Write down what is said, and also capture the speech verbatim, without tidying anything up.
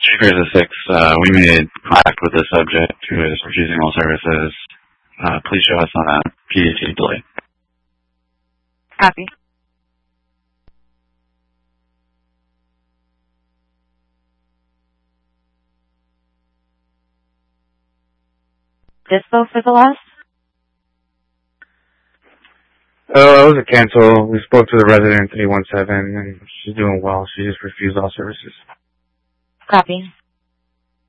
Chief of six, uh, we made contact with the subject who is refusing all services. Uh, please show us on a P D T delay. Copy. Dispo for the loss? Oh, it was a cancel. We spoke to the resident three one seven, and she's doing well. She just refused all services. Copy.